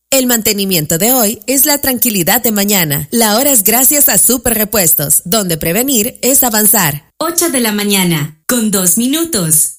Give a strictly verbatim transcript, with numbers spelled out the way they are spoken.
El mantenimiento de hoy es la tranquilidad de mañana. La hora es gracias a Super Repuestos, donde prevenir es avanzar. ocho de la mañana, con dos minutos.